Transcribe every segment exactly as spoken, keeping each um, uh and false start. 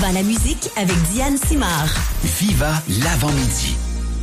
Viva la musique avec Diane Simard. Viva l'avant-midi.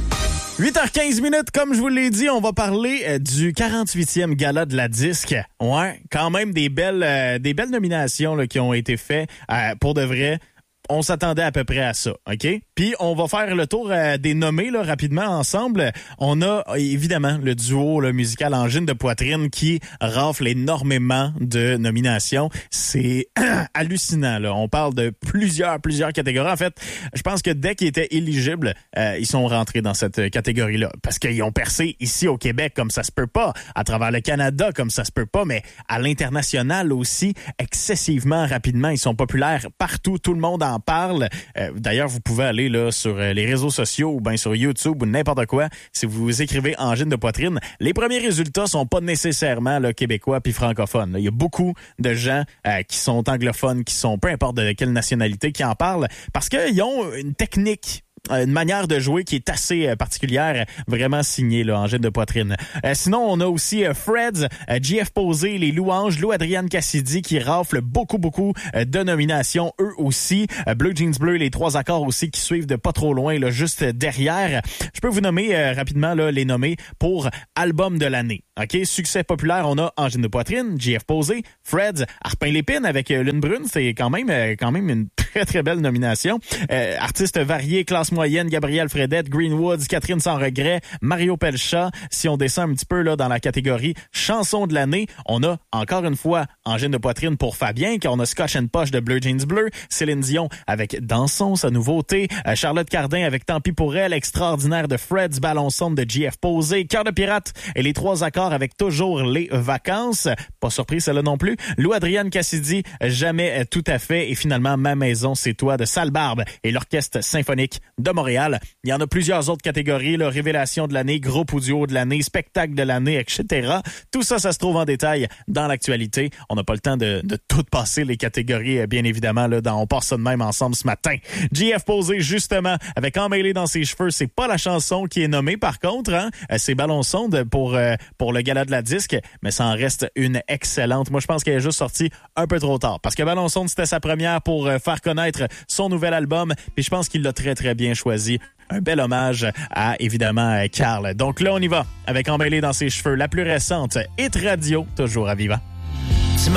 huit heures quinze minutes, comme je vous l'ai dit, on va parler euh, du quarante-huitième gala de la disque. Ouais, quand même des belles euh, des belles nominations là, qui ont été faites euh, pour de vrai. On s'attendait à peu près à ça, OK? Puis on va faire le tour euh, des nommés là, rapidement ensemble. On a évidemment le duo là, musical Angine de Poitrine qui rafle énormément de nominations. C'est hallucinant, là. On parle de plusieurs, plusieurs catégories. En fait, je pense que dès qu'ils étaient éligibles, euh, ils sont rentrés dans cette catégorie-là. Parce qu'ils ont percé ici au Québec comme ça se peut pas, à travers le Canada comme ça se peut pas, mais à l'international aussi, excessivement rapidement. Ils sont populaires partout, tout le monde en parle. Euh, d'ailleurs, vous pouvez aller là sur les réseaux sociaux ou bien sur YouTube ou n'importe quoi. Si vous écrivez Angine de Poitrine, les premiers résultats sont pas nécessairement là, québécois puis francophones. Il y a beaucoup de gens euh, qui sont anglophones, qui sont peu importe de quelle nationalité, qui en parlent parce qu'ils ont une technique, une manière de jouer qui est assez particulière, vraiment signée, là, Angine de Poitrine. Euh, sinon, on a aussi euh, Freds, euh, J F Posé, Les Louanges, Lou Adrienne Cassidy qui raflent beaucoup, beaucoup euh, de nominations, eux aussi. Euh, Bleu Jeans Bleu, Les Trois Accords aussi qui suivent de pas trop loin, là, juste derrière. Je peux vous nommer euh, rapidement là, les nommer pour album de l'année. OK? Succès populaire, on a Angine de Poitrine, J F Posé, Freds, Arpin Lépine avec euh, Lune Brune. C'est quand même, euh, quand même une très, très belle nomination. Euh, artistes variés, classe moyenne, Gabrielle Fredette, Greenwoods, Catherine Sans Regret, Mario Pelcha. Si on descend un petit peu là dans la catégorie chanson de l'année, on a encore une fois Angine de Poitrine pour Fabien, car on a Scotch and Posh de Bleu Jeans Bleu, Céline Dion avec Dansons, sa nouveauté, euh, Charlotte Cardin avec Tant pis pour elle, Extraordinaire de Freds, Ballon Sonde de J F Posé, Cœur de Pirate et Les Trois Accords avec Toujours les Vacances. Pas surpris celle-là non plus. Lou Adrienne Cassidy, Jamais tout à fait. Et finalement, Ma maison, c'est toi de Sale Barbe et l'Orchestre symphonique de Montréal. Il y en a plusieurs autres catégories, là, Révélation de l'année, Groupe ou duo de l'année, Spectacle de l'année, et cetera. Tout ça, ça se trouve en détail dans l'actualité. On n'a pas le temps de, de tout passer les catégories, bien évidemment. Là, dans, on passe ça de même ensemble ce matin. J F Posé, justement, avec Emmêlé dans ses cheveux. C'est pas la chanson qui est nommée, par contre. Hein? C'est Ballon Sonde pour, euh, pour le gala de la disque, mais ça en reste une excellente. Moi, je pense qu'elle est juste sortie un peu trop tard. Parce que Ballon Sonde, c'était sa première pour euh, faire connaître son nouvel album. Puis je pense qu'il l'a très, très bien choisi. Un bel hommage à, évidemment, Carl. Donc là, on y va avec Emmêlé dans ses cheveux, la plus récente, Hit Radio, toujours à Viva.